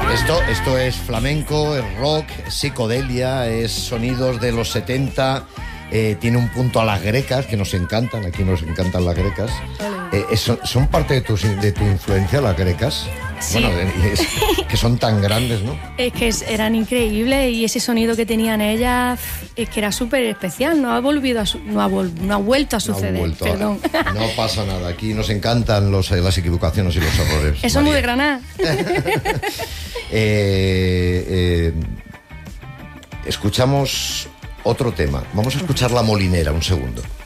Esto es flamenco, es rock, es psicodelia, es sonidos de los 70, tiene un punto a las grecas, que nos encantan, aquí nos encantan las grecas. ¿Son parte de tu influencia las grecas? Sí. Bueno, que son tan grandes, ¿no? Es que eran increíbles y ese sonido que tenían ellas es que era súper especial. No ha vuelto a suceder. Perdón. No pasa nada. Aquí nos encantan las equivocaciones y los errores. Eso es muy de Granada. Escuchamos otro tema. Vamos a escuchar La Molinera un segundo.